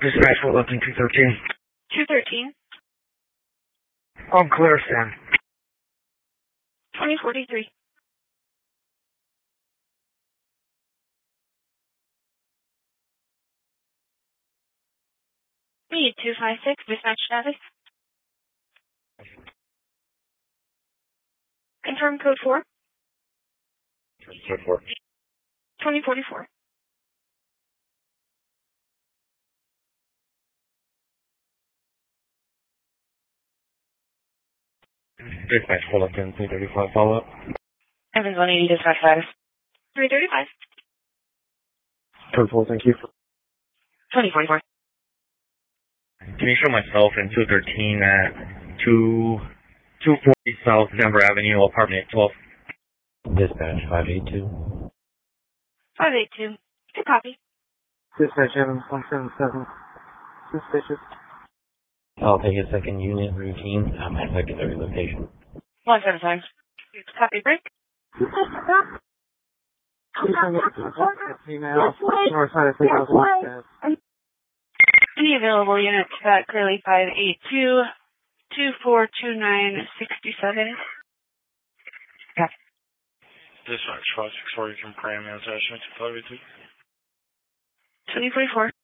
Dispatch, what looking 213? 213. I'm clear, Sam. 2043. Speed 256, dispatch status. Confirm code 4. Code 4. 2044. Dispatch, hold up 335 follow-up. Evans 180, dispatch status. 335. Code 4, thank you. 2044. Can you show myself in 213 at 240 South Denver Avenue, apartment 12? Dispatch, 582. 582. Good copy. Dispatch, Evans 177. Suspicious. I'll take a second unit routine at my secondary location. 175. Copy break. Any available units at clearly 582 242967. Copy. Dispatch 564, you can pray me on attachment to 582. 2044.